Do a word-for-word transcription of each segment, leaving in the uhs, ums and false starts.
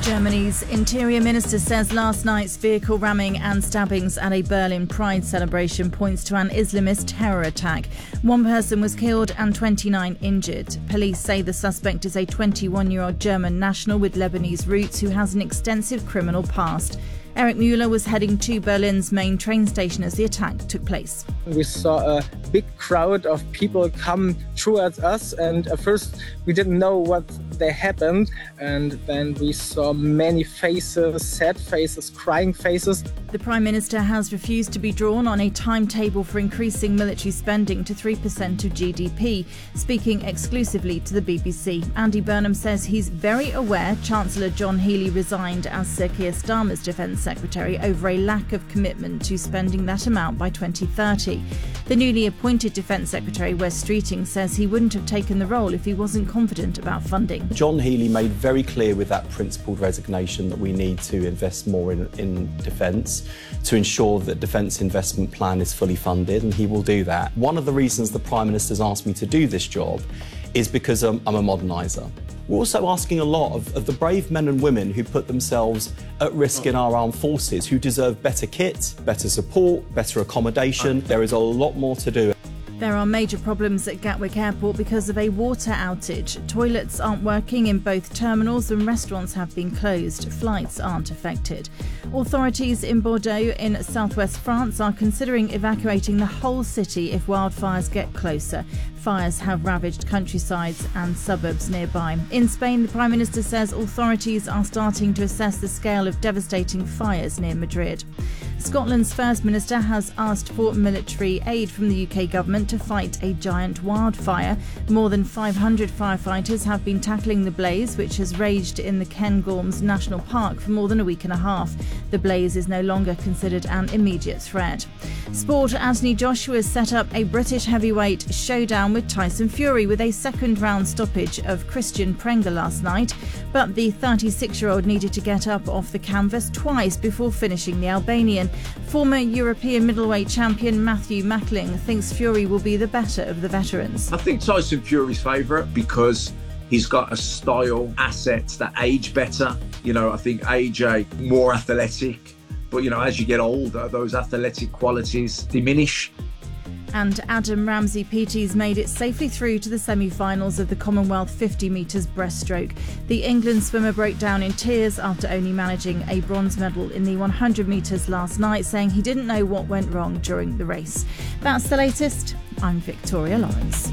Germany's Interior Minister says last night's vehicle ramming and stabbings at a Berlin Pride celebration points to an Islamist terror attack. One person was killed and twenty-nine injured. Police say the suspect is a twenty-one-year-old German national with Lebanese roots who has an extensive criminal past. Eric Mueller was heading to Berlin's main train station as the attack took place. We saw a big crowd of people come towards us, and at first we didn't know what they happened, and then we saw many faces, sad faces, crying faces. The Prime Minister has refused to be drawn on a timetable for increasing military spending to three percent of G D P, speaking exclusively to the B B C. Andy Burnham says he's very aware Chancellor John Healey resigned as Sir Keir Starmer's Defence Secretary over a lack of commitment to spending that amount by twenty thirty. The newly appointed Defence Secretary Wes Streeting says he wouldn't have taken the role if he wasn't confident about funding. John Healey made very clear with that principled resignation that we need to invest more in, in defence to ensure that Defence Investment Plan is fully funded, and he will do that. One of the reasons the Prime Minister's asked me to do this job is because I'm, I'm a moderniser. We're also asking a lot of, of the brave men and women who put themselves at risk in our armed forces, who deserve better kit, better support, better accommodation. There is a lot more to do. There are major problems at Gatwick Airport because of a water outage. Toilets aren't working in both terminals and restaurants have been closed. Flights aren't affected. Authorities in Bordeaux in southwest France are considering evacuating the whole city if wildfires get closer. Fires have ravaged countrysides and suburbs nearby. In Spain, the Prime Minister says authorities are starting to assess the scale of devastating fires near Madrid. Scotland's First Minister has asked for military aid from the U K government to fight a giant wildfire. More than five hundred firefighters have been tackling the blaze, which has raged in the Cairngorms National Park for more than a week and a half. The blaze is no longer considered an immediate threat. Sport, Anthony Joshua set up a British heavyweight showdown with Tyson Fury with a second-round stoppage of Christian Prenga last night. But the thirty-six-year-old needed to get up off the canvas twice before finishing the Albanian. Former European middleweight champion Matthew Mackling thinks Fury will be the better of the veterans. I think Tyson Fury's favourite because he's got a style, assets that age better. You know, I think A J more athletic, but you know, as you get older, those athletic qualities diminish. And Adam Ramsey-Petty's made it safely through to the semi-finals of the Commonwealth fifty metres breaststroke. The England swimmer broke down in tears after only managing a bronze medal in the one hundred metres last night, saying he didn't know what went wrong during the race. That's the latest. I'm Victoria Lawrence.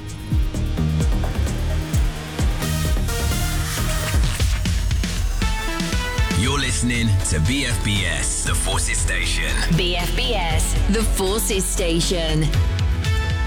You're listening to B F B S, The Forces Station. B F B S, The Forces Station.